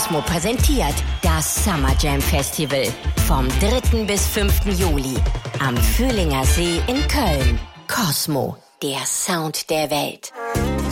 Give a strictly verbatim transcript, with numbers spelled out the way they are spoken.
Cosmo präsentiert das Summer Jam Festival vom dritten bis fünften Juli am Fühlinger See in Köln. Cosmo, der Sound der Welt.